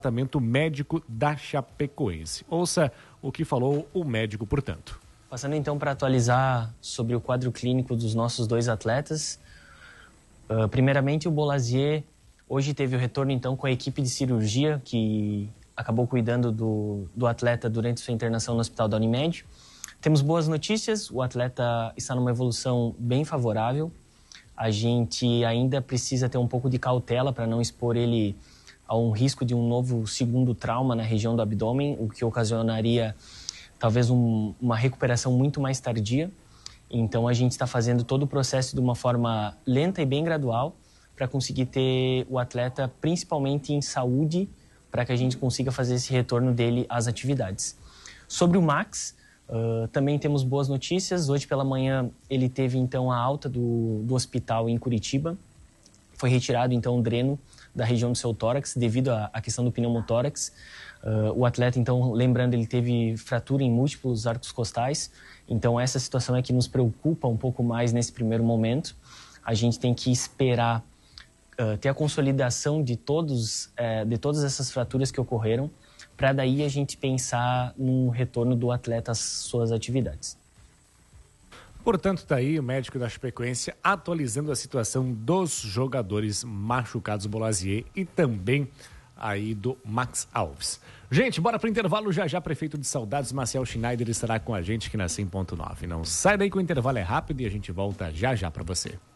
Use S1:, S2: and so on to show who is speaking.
S1: Departamento médico da Chapecoense. Ouça o que falou o médico, portanto.
S2: Passando então para atualizar sobre o quadro clínico dos nossos dois atletas. Primeiramente, o Bolazier hoje teve o retorno então com a equipe de cirurgia que acabou cuidando do atleta durante sua internação no Hospital da Unimed. Temos boas notícias, o atleta está numa evolução bem favorável. A gente ainda precisa ter um pouco de cautela para não expor ele a um risco de um novo segundo trauma na região do abdômen, o que ocasionaria talvez uma recuperação muito mais tardia. Então a gente está fazendo todo o processo de uma forma lenta e bem gradual para conseguir ter o atleta principalmente em saúde, para que a gente consiga fazer esse retorno dele às atividades. Sobre o Max, também temos boas notícias. Hoje pela manhã ele teve então a alta do hospital em Curitiba. Foi retirado então o dreno da região do seu tórax devido à questão do pneumotórax. O atleta, então, lembrando, ele teve fratura em múltiplos arcos costais. Então essa situação é que nos preocupa um pouco mais nesse primeiro momento. A gente tem que esperar ter a consolidação de todas essas fraturas que ocorreram, para daí a gente pensar no retorno do atleta às suas atividades.
S1: Portanto, está aí o médico da Chapecoense atualizando a situação dos jogadores machucados, Bolazier e também aí do Max Alves. Gente, bora para o intervalo. Já prefeito de Saudades, Marcel Schneider, estará com a gente aqui na 100.9. Não sai daí que o intervalo é rápido e a gente volta já para você.